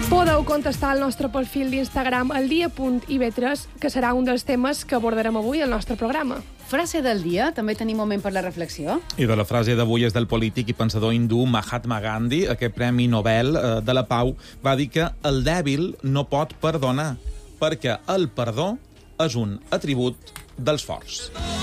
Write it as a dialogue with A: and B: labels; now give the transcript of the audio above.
A: Podeu contestar al nostre perfil d'Instagram eldia.ib3, que serà un dels temes que abordarem avui al nostre programa.
B: Frase del dia, també tenim moment per la reflexió.
C: I de la frase d'avui és del polític i pensador hindú Mahatma Gandhi. Aquest Premi Nobel de la Pau va dir que el dèbil no pot perdonar, perquè el perdó és un atribut dels forts.